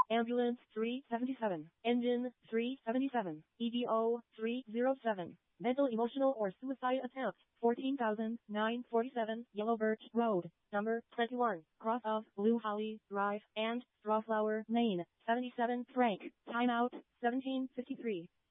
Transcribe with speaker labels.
Speaker 1: Ambulance 377. Engine 377. EDO 307. Mental, emotional, or suicide attempt 14,947 Yellow Birch Road, number 21, cross of Blue Holly Drive and Strawflower Lane, 77 Frank. Timeout 17:53.